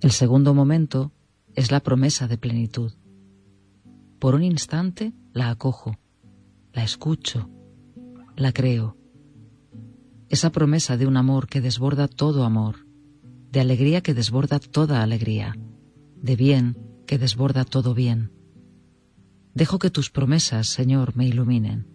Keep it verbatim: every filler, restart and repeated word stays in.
El segundo momento es la promesa de plenitud. Por un instante la acojo, la escucho, la creo. Esa promesa de un amor que desborda todo amor, de alegría que desborda toda alegría, de bien que desborda todo bien. Dejo que tus promesas, Señor, me iluminen.